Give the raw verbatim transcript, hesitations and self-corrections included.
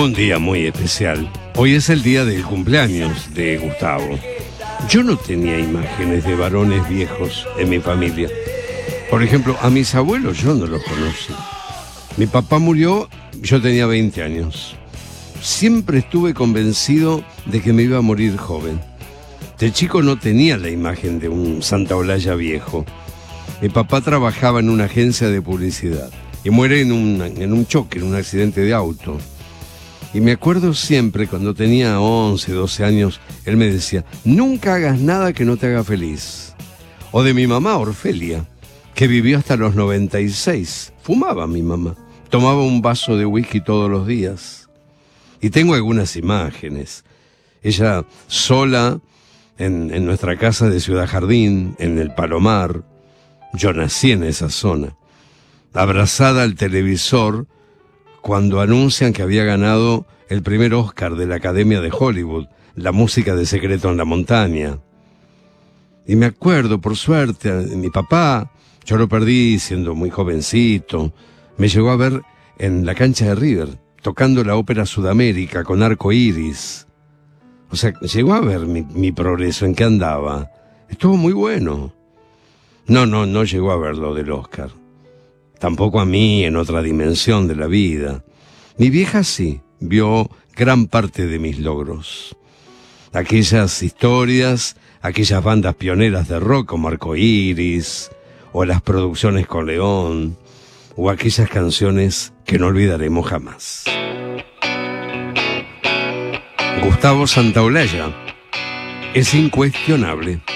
Un día muy especial. Hoy es el día del cumpleaños de Gustavo. Yo no tenía imágenes de varones viejos en mi familia. Por ejemplo, a mis abuelos yo no los conocí. Mi papá murió, yo tenía veinte años. Siempre estuve convencido de que me iba a morir joven. De chico no tenía la imagen de un Santa Olalla viejo. Mi papá trabajaba en una agencia de publicidad y muere en un, en un choque, en un accidente de auto. Y me acuerdo siempre, cuando tenía once, doce años, él me decía, nunca hagas nada que no te haga feliz. O de mi mamá, Orfelia, que vivió hasta los noventa y seis. Fumaba mi mamá. Tomaba un vaso de whisky todos los días. Y tengo algunas imágenes. Ella sola en, en nuestra casa de Ciudad Jardín, en el Palomar. Yo nací en esa zona. Abrazada al televisor, cuando anuncian que había ganado el primer Oscar de la Academia de Hollywood, la música de Secreto en la Montaña. Y me acuerdo, por suerte, mi papá, yo lo perdí siendo muy jovencito, me llegó a ver en la cancha de River, tocando la ópera Sudamérica con Arco Iris. O sea, llegó a ver mi, mi progreso, en qué andaba. Estuvo muy bueno. No, no, no llegó a ver lo del Oscar. Tampoco a mí en otra dimensión de la vida. Mi vieja sí, vio gran parte de mis logros. Aquellas historias, aquellas bandas pioneras de rock como Arco Iris, o las producciones con León, o aquellas canciones que no olvidaremos jamás. Gustavo Santaolalla es incuestionable.